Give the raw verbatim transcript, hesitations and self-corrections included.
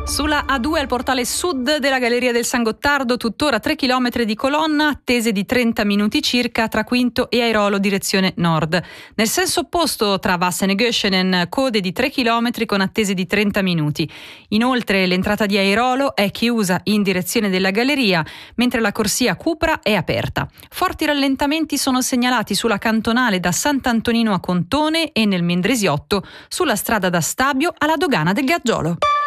Sulla A due al portale sud della Galleria del San Gottardo, tuttora tre chilometri di colonna, attese di trenta minuti circa tra Quinto e Airolo direzione nord. Nel senso opposto tra Vassen e Göschenen, code di tre chilometri con attese di trenta minuti. Inoltre l'entrata di Airolo è chiusa in direzione della Galleria, mentre la corsia Cupra è aperta. Forti rallentamenti sono segnalati sulla cantonale da Sant'Antonino a Contone e nel Mendrisiotto, sulla strada da Stabio alla dogana del Gargiolo.